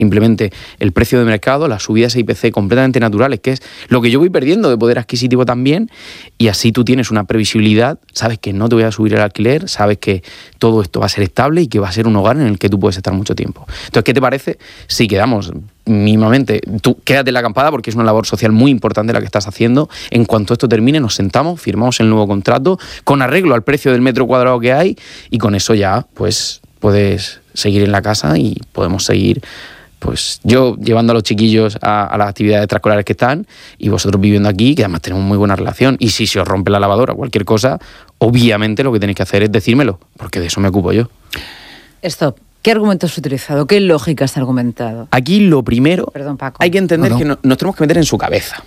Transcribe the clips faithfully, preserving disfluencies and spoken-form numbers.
simplemente el precio de mercado, las subidas I P C completamente naturales, que es lo que yo voy perdiendo de poder adquisitivo también, y así tú tienes una previsibilidad, sabes que no te voy a subir el alquiler, sabes que todo esto va a ser estable y que va a ser un hogar en el que tú puedes estar mucho tiempo. Entonces, ¿qué te parece? Si quedamos mínimamente, tú quédate en la acampada porque es una labor social muy importante la que estás haciendo. En cuanto esto termine, nos sentamos, firmamos el nuevo contrato con arreglo al precio del metro cuadrado que hay, y con eso ya pues puedes seguir en la casa y podemos seguir, pues yo llevando a los chiquillos a, a las actividades extraescolares que están y vosotros viviendo aquí, que además tenemos muy buena relación. Y si se os rompe la lavadora o cualquier cosa, obviamente lo que tenéis que hacer es decírmelo, porque de eso me ocupo yo. Stop. ¿Qué argumentos has utilizado? ¿Qué lógica has argumentado? Aquí lo primero, Perdón, Paco. hay que entender no, no. que no, nos tenemos que meter en su cabeza.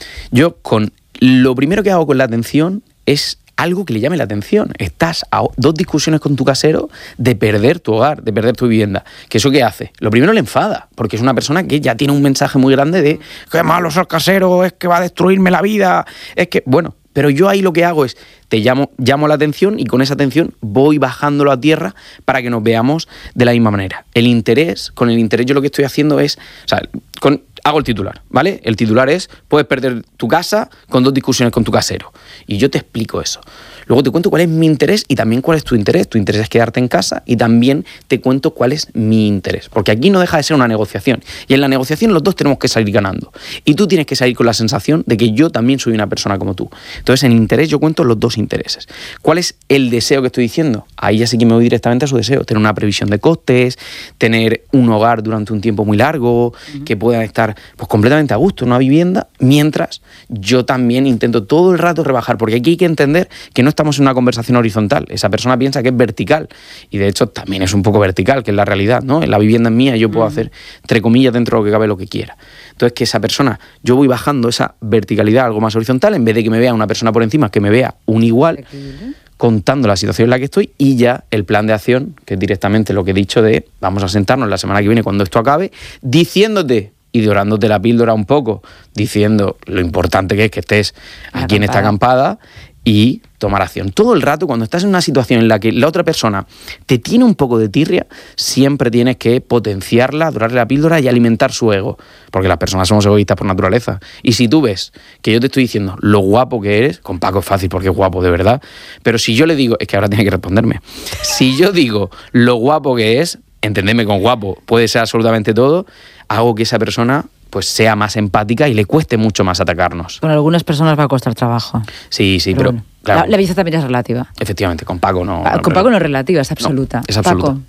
Yo con lo primero que hago con la atención es algo que le llame la atención. Estás a dos discusiones con tu casero de perder tu hogar, de perder tu vivienda. ¿Qué eso qué hace? Lo primero le enfada, porque es una persona que ya tiene un mensaje muy grande de qué malo es el casero, es que va a destruirme la vida, es que... Bueno, pero yo ahí lo que hago es, te llamo, llamo la atención y con esa atención voy bajándolo a tierra para que nos veamos de la misma manera. El interés, con el interés yo lo que estoy haciendo es, o sea, con, hago el titular, ¿vale? El titular es, puedes perder tu casa con dos discusiones con tu casero. Y yo te explico eso. Luego te cuento cuál es mi interés y también cuál es tu interés. Tu interés es quedarte en casa y también te cuento cuál es mi interés. Porque aquí no deja de ser una negociación. Y en la negociación los dos tenemos que salir ganando. Y tú tienes que salir con la sensación de que yo también soy una persona como tú. Entonces, en interés yo cuento los dos intereses. ¿Cuál es el deseo que estoy diciendo? Ahí ya sí que me voy directamente a su deseo. Tener una previsión de costes, tener un hogar durante un tiempo muy largo, uh-huh. que puedan estar pues, completamente a gusto en una vivienda, mientras yo también intento todo el rato rebajar. Porque aquí hay que entender que no estamos en una conversación horizontal. Esa persona piensa que es vertical y de hecho también es un poco vertical, que es la realidad, ¿no? En la vivienda es mía, yo puedo hacer, entre comillas, dentro de lo que cabe lo que quiera. Entonces, que esa persona, yo voy bajando esa verticalidad algo más horizontal, en vez de que me vea una persona por encima, que me vea un igual, contando la situación en la que estoy, y ya el plan de acción, que es directamente lo que he dicho de vamos a sentarnos la semana que viene cuando esto acabe, diciéndote y dorándote la píldora un poco, diciendo lo importante que es que estés aquí en esta acampada y tomar acción. Todo el rato, cuando estás en una situación en la que la otra persona te tiene un poco de tirria, siempre tienes que potenciarla, dorarle la píldora y alimentar su ego. Porque las personas somos egoístas por naturaleza. Y si tú ves que yo te estoy diciendo lo guapo que eres, con Paco es fácil porque es guapo de verdad, pero si yo le digo, es que ahora tiene que responderme, si yo digo lo guapo que es, entendedme con guapo, puede ser absolutamente todo, hago que esa persona pues sea más empática y le cueste mucho más atacarnos. Con algunas personas va a costar trabajo. Sí, sí, pero... pero bueno, claro, la, la belleza también es relativa. Efectivamente, con Paco no... Ah, con Paco no es relativa, es absoluta. No, es absoluta. Paco.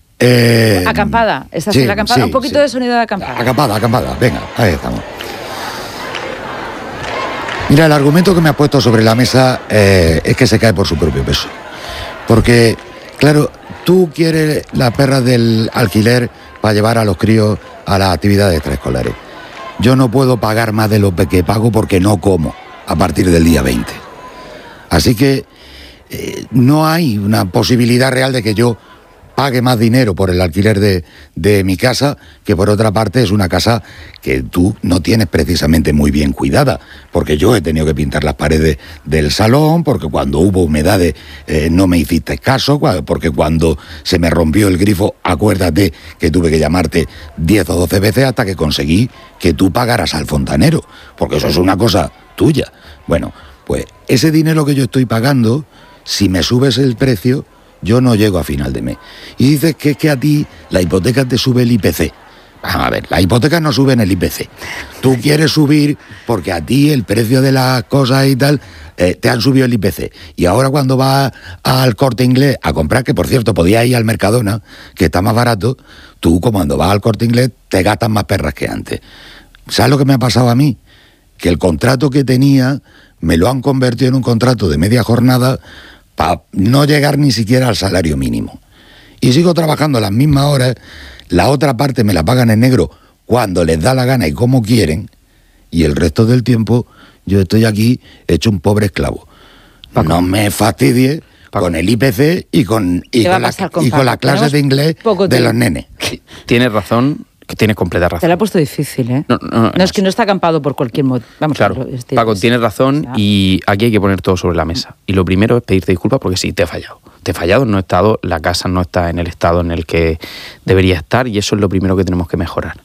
Eh, acampada, ¿estás sí, en la acampada? sí, Un poquito sí. de sonido de acampada. Acampada, acampada, venga, ahí estamos. Mira, el argumento que me ha puesto sobre la mesa eh, es que se cae por su propio peso. Porque, claro, tú quieres las perras del alquiler para llevar a los críos a las actividades extraescolares. Yo no puedo pagar más de lo que pago porque no como a partir del día veinte. Así que eh, no hay una posibilidad real de que yo pague más dinero por el alquiler de, de mi casa, que por otra parte es una casa que tú no tienes precisamente muy bien cuidada, porque yo he tenido que pintar las paredes del salón, porque cuando hubo humedades eh, no me hiciste caso, porque cuando se me rompió el grifo, acuérdate que tuve que llamarte diez o doce veces hasta que conseguí que tú pagaras al fontanero, porque eso es una cosa tuya. Bueno, pues ese dinero que yo estoy pagando, si me subes el precio, yo no llego a final de mes. Y dices que es que a ti la hipoteca te sube el I P C. Vamos a ver, la hipoteca no sube en el I P C. Tú quieres subir porque a ti el precio de las cosas y tal, eh, te han subido el I P C. Y ahora cuando vas al Corte Inglés a comprar, que por cierto podías ir al Mercadona, que está más barato, tú como cuando vas al Corte Inglés te gastas más perras que antes. ¿Sabes lo que me ha pasado a mí? Que el contrato que tenía me lo han convertido en un contrato de media jornada para no llegar ni siquiera al salario mínimo. Y sigo trabajando las mismas horas, la otra parte me la pagan en negro cuando les da la gana y como quieren, y el resto del tiempo yo estoy aquí hecho un pobre esclavo. Paco, no me fastidie Paco, con el I P C y con, y con, la, y con las clases de inglés de los nenes. Tienes razón, Que tienes completa razón. Te la ha puesto difícil, ¿eh? No, no, no, no es que no está acampado por cualquier motivo. Vamos claro, a ver, este, Paco, tienes razón, o sea, y aquí hay que poner todo sobre la mesa. Y lo primero es pedirte disculpas porque sí, te he fallado. Te he fallado, no he estado, la casa no está en el estado en el que debería estar, y eso es lo primero que tenemos que mejorar.